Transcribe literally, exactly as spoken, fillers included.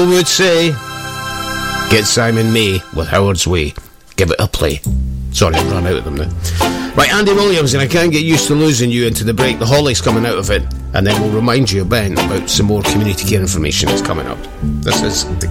would say, get Simon May with Howard's Way. Give it a play. Sorry, I've run out of them now. Right, Andy Williams, and I Can't Get Used to Losing You into the break. The Hollies coming out of it, and then we'll remind you, Ben, about some more community care information that's coming up. This is the